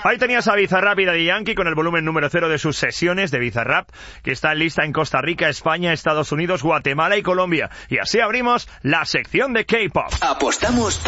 Ahí tenías a Bizarrap y Daddy Yankee con el volumen número 0 de sus sesiones de Bizarrap, que está lista en Costa Rica, España, Estados Unidos, Guatemala y Colombia. Y así abrimos la sección de K-Pop. Apostamos